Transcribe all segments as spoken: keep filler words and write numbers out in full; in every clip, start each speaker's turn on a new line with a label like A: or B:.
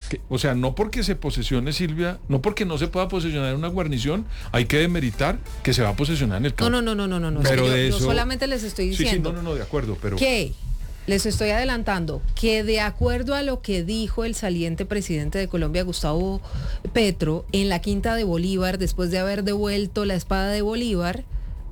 A: Que, o sea, no porque se posesione Silvia, no porque no se pueda posesionar en una guarnición, hay que demeritar que se va a posesionar en el Cauca.
B: No, no, no, no, no, no.
A: Pero
B: yo,
A: de
B: yo
A: eso...
B: solamente les estoy diciendo.
A: Sí, sí, no, no, no, de acuerdo, pero...
B: Que les estoy adelantando que de acuerdo a lo que dijo el saliente presidente de Colombia, Gustavo Petro, en la Quinta de Bolívar, después de haber devuelto la espada de Bolívar,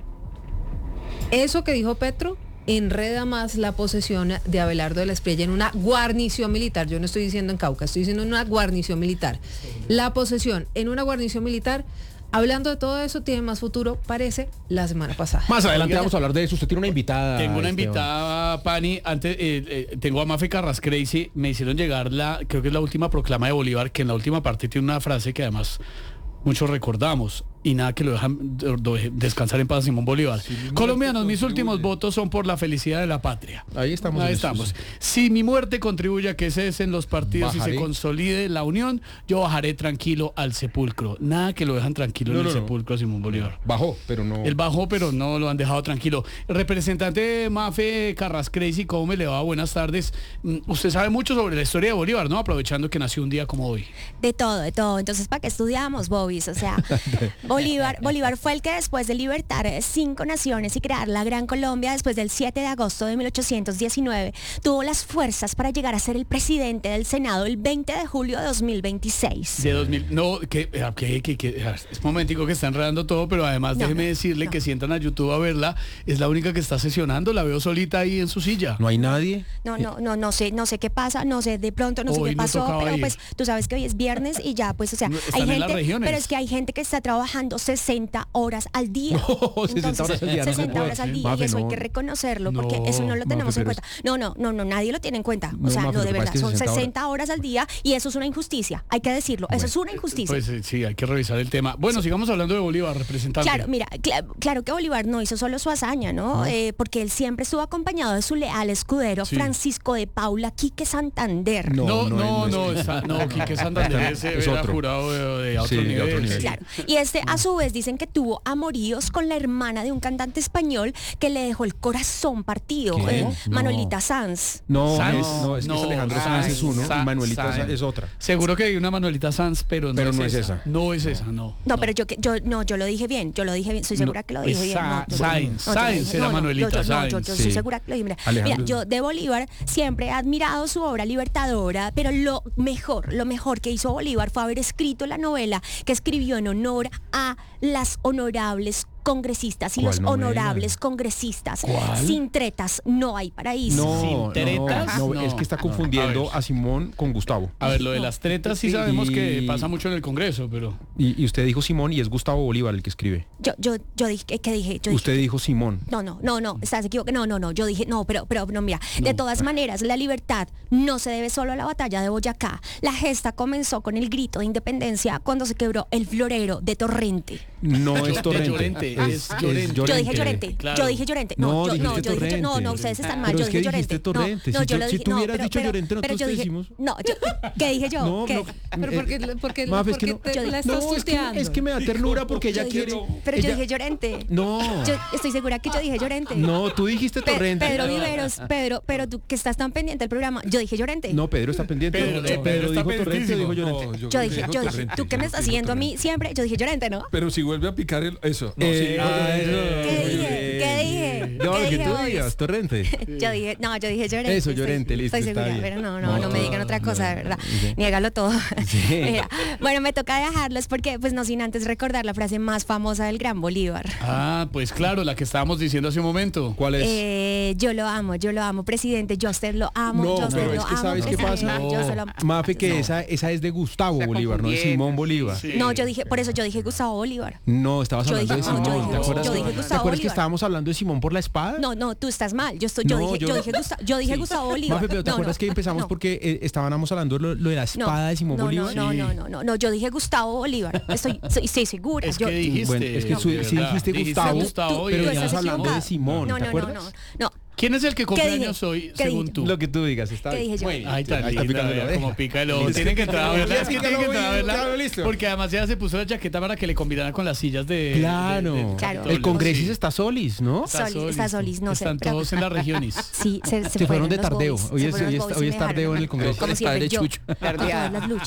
B: eso que dijo Petro enreda más la posesión de Abelardo de la Espriella en una guarnición militar. Yo no estoy diciendo en Cauca, estoy diciendo en una guarnición militar. La posesión en una guarnición militar, hablando de todo eso, tiene más futuro, parece, la semana pasada.
C: Más adelante vamos a hablar de eso. Usted tiene una invitada.
D: Tengo una
C: Esteban.
D: invitada, Pani. Antes, eh, eh, tengo a Mafe Carras Crazy. Me hicieron llegar la, creo que es la última proclama de Bolívar, que en la última parte tiene una frase que además muchos recordamos. Y nada que lo dejan descansar en paz, Simón Bolívar. Sí, colombianos, mis últimos votos son por la felicidad de la patria.
C: Ahí estamos.
D: Ahí estamos. Si mi muerte contribuye a que cesen los partidos
C: Bajaré.
D: y se consolide la unión, yo bajaré tranquilo al sepulcro. Nada que lo dejan tranquilo
C: no,
D: en el
C: no,
D: sepulcro a Simón Bolívar.
C: Bajó, pero no.
D: Él bajó, pero no lo han dejado tranquilo. Representante Mafe Carras Crazy, ¿cómo me le va? Buenas tardes. Usted sabe mucho sobre la historia de Bolívar, ¿no? Aprovechando que nació un día como hoy.
E: De todo, de todo. Entonces, ¿para qué estudiamos, Bobis? O sea, Bolívar, Bolívar fue el que después de libertar cinco naciones y crear la Gran Colombia, después del siete de agosto de mil ochocientos diecinueve, tuvo las fuerzas para llegar a ser el presidente del Senado el veinte de julio de dos mil veintiséis.
D: De dos mil, no, que, que, que, que es momentico que está enredando todo, pero además
E: no,
D: déjeme
E: no,
D: decirle
E: no.
D: que si entran a YouTube a verla, es la única que está sesionando, la veo solita ahí en su silla.
C: No hay nadie.
E: No, no, no, no sé, no sé qué pasa, no sé, de pronto no sé
D: Hoy
E: qué
D: no
E: pasó,
D: tocaba
E: pero
D: ir.
E: pues tú sabes que hoy es viernes y ya, pues, o sea,
D: No, están
E: hay
D: en las
E: gente,
D: regiones.
E: pero es que hay gente que está trabajando sesenta horas al día.
C: No, sesenta horas al día, no se
E: sesenta
C: puede.
E: horas al día,
C: Mafe,
E: y eso
C: no.
E: hay que reconocerlo, porque
D: No,
E: eso no lo
C: Mafe,
E: tenemos en
C: pero
E: cuenta. No, no, no, no, nadie lo tiene en cuenta.
C: No,
E: O sea,
C: Mafe,
E: no,
C: lo
E: de
C: que pasa
E: verdad,
C: es que
E: son
C: sesenta
E: sesenta horas al día y eso es una injusticia, hay que decirlo, eso es una injusticia.
D: Pues eh, sí, hay que revisar el tema. Bueno, sigamos hablando de Bolívar, representante.
E: Claro, mira, cl- claro que Bolívar no hizo solo su hazaña, ¿no? Eh, porque él siempre estuvo acompañado de su leal escudero,
D: Sí.
E: Francisco de Paula Quique Santander.
C: No,
D: No,
C: no,
D: no,
C: no,
D: no,
C: es-
D: esa- no, Quique Santander ese
C: Es
D: era
C: otro.
D: jurado de, de otro
C: Sí, de
D: nivel.
C: otro nivel.
E: Claro. Y este, a su vez, dicen que tuvo amoríos con la hermana de un cantante español que le dejó el corazón partido,
C: ¿Qué?
E: eh,
C: No.
E: Manolita Sanz.
C: No,
D: Sanz.
C: es, no, es que
D: No,
C: es Alejandro
D: Sanz,
C: Sanz es uno
D: Sanz,
C: y Manuelita
D: Sanz.
C: es otra.
D: Seguro que hay una Manuelita Sanz, pero no,
C: Pero
D: es,
C: no es
D: esa.
C: esa.
D: No es esa, no.
E: No, pero yo, que- yo, no, yo lo dije bien, yo lo dije bien, estoy segura
C: No,
E: que lo
D: es
E: dije bien.
D: Sa-
E: no, yo-
D: Sáenz,
E: no, yo
D: Sáenz
E: dije-
D: era
E: no, no,
D: Manuelita
E: yo- yo- no, yo,
D: Sáenz.
E: yo
C: Sí.
E: estoy segura que lo dije. Mira,
C: Alejandro.
E: mira, yo de Bolívar siempre he admirado su obra libertadora, pero lo mejor, lo mejor que hizo Bolívar fue haber escrito la novela que escribió en honor a las honorables congresistas y
C: ¿Cuál
E: los
C: novela?
E: honorables congresistas.
D: ¿Cuál?
E: Sin tretas no hay paraíso.
C: No,
D: ¿Sin tretas?
C: no, no,
D: No.
C: es que está
D: No.
C: confundiendo
D: A ver.
C: a Simón con Gustavo.
D: A ver, lo de las tretas sí sabemos
C: Y-
D: que pasa mucho en el Congreso, pero...
C: Y, y usted dijo Simón y es Gustavo Bolívar el que escribe.
E: Yo, yo, yo dije, ¿qué dije? Yo
C: Usted
E: dije,
C: dijo Simón.
E: No, no, no, no, estás equivocado. No, no, no, yo dije, no, pero, pero, no, mira, de todas maneras, la libertad no se debe solo a la batalla de Boyacá. La gesta comenzó con el grito de independencia cuando se quebró el florero de Torrente.
C: No
D: De
C: es Torrente.
D: Llorente, es Llorente.
E: Yo dije Llorente,
D: Claro.
E: yo dije Llorente.
C: No,
E: No, yo,
C: dijiste
E: no, yo dije,
C: Torrente.
E: no, no, ustedes están mal,
C: Pero
E: yo
C: es que
E: dije
C: dijiste
E: Llorente.
C: Torrente.
E: No, no,
C: Si
E: yo
C: tú-
E: lo
C: si
E: dije,
C: tú
E: no,
C: hubieras
E: pero-
C: dicho
E: pero-
C: Llorente,
E: pero
C: nosotros
E: yo
C: te
E: dije,
C: decimos.
E: no, yo, ¿qué dije yo?
C: No,
E: ¿Qué?
C: no.
B: Pero
C: eh,
B: porque, porque,
C: Mafe, es que
B: porque
C: no-
B: te la
E: yo-
B: estás
C: No, es que,
B: tuteando.
C: es que me da ternura porque ella
E: Yo dije-
C: quiere.
E: Pero yo
C: ella-
E: dije Llorente.
C: No.
E: Yo estoy segura que yo dije Llorente.
C: No, tú dijiste
E: Pe-
C: Torrente.
E: Pedro Viveros, Pedro, pero tú que estás tan pendiente del programa, yo dije Llorente.
C: No, Pedro está pendiente.
D: Pedro,
C: Pedro,
D: eh, Pedro está
C: dijo Torrente,
D: pendientísimo.
C: dijo Llorente.
B: No,
E: Yo dije,
B: dijo
E: yo dije,
B: Torrente,
E: tú que
B: yo
E: me
B: no
E: estás
B: digo
E: siguiendo a mí
B: Torrente.
E: siempre, yo dije Llorente, ¿no?
B: Pero si vuelve a picar el, eso. No,
C: Eh,
B: sí, dijo
C: ah,
B: Llorente.
E: ¿Qué
C: muy
E: dije?
C: bien.
E: ¿Qué dije?
C: No,
E: ¿Qué
C: que
E: dije
C: tú
E: hoy?
C: digas, Torrente.
E: Yo dije, no, yo dije Llorente.
C: Eso,
E: estoy-
C: Llorente, listo,
E: Estoy
C: está
E: segura,
C: bien.
E: pero no, no, no,
C: No,
E: me digan otra cosa, de verdad.
C: sí.
E: Niégalo todo.
C: Sí.
E: Mira, bueno, me toca dejarlos porque, pues no sin antes recordar la frase más famosa del Gran Bolívar.
D: Ah, pues claro, la que estábamos diciendo hace un momento.
C: ¿Cuál es?
E: Eh, yo lo amo, yo lo amo, presidente, yo a usted lo amo,
C: No,
E: yo a usted
C: pero
E: lo
C: es que
E: amo,
C: ¿sabes qué
E: presidente,
C: pasa?
E: yo se lo amo.
C: Mafe, que esa, esa es de Gustavo Bolívar, no de Simón Bolívar.
D: Sí.
E: No, yo dije, por eso yo dije Gustavo Bolívar.
C: No, estabas
E: Yo
C: hablando
E: dije-
C: de
E: no,
C: Simón.
E: yo dije-
C: ¿Te acuerdas,
E: yo
C: que-
E: dije
C: ¿te
E: Gustavo
C: acuerdas que
E: Bolívar.
C: estábamos hablando de Simón por la espada?
E: No, no, tú estás mal. Yo estoy, yo
C: No,
E: dije,
C: yo-
E: yo dije Gustavo, yo dije
C: Sí.
E: Gustavo Bolívar.
C: Mafe, pero ¿te
E: No,
C: acuerdas
E: no,
C: que empezamos
E: no.
C: porque eh, estábamos hablando de lo, lo de la
E: No,
C: espada de Simón
E: no,
C: Bolívar?
E: No, no,
D: Sí.
E: no, no, no, no, yo dije Gustavo Bolívar. Estoy, soy, estoy segura.
D: Es
E: yo,
D: que dijiste.
C: Bueno, es que
D: de
C: su- sí
D: verdad,
C: dijiste
D: dijiste
C: Gustavo,
D: Gustavo y-
C: pero
E: tú
C: ya
E: estás
C: estás hablando
E: equivocado.
C: de Simón,
E: no,
C: ¿te
E: no,
C: acuerdas?
E: No, no, no.
D: ¿Quién es el que cumple
E: ¿Qué dije?
D: años hoy,
E: ¿Qué
D: según
E: dije?
D: tú?
C: Lo que tú digas, está
E: ¿Qué
C: bien.
E: dije yo?
C: Muy bien.
D: Ahí está,
C: Ahí está
D: linda,
C: picando la
D: vea
C: oreja.
D: como pica el ojo. Tienen que entrar a verla.
C: Es
D: Es
C: que
D: que tienen que
C: ya lo
D: entrar a
C: vi,
D: verla.
C: claro, listo.
D: Porque además ya se puso la chaqueta para que le combinara con las sillas de...
C: Claro.
D: de- de- de
E: Claro.
C: El
D: Capitolio.
C: Congreso
D: Sí.
C: está solis, ¿no?
D: Está
E: Solis, está Solis, no sé,
D: Están
E: pero-
D: todos en las regiones.
E: Sí, se, se,
C: Se fueron de
E: los
C: tardeo.
E: bobis,
C: Hoy
E: se
C: es-
E: fueron
C: hoy
E: los
C: es-
E: bobis y
C: hoy
E: me
C: es tardeo
E: dejaron
C: en el Congreso.
E: Como
C: El
E: siempre,
C: padre
E: yo,
C: Chucho.
E: a todas las luchas.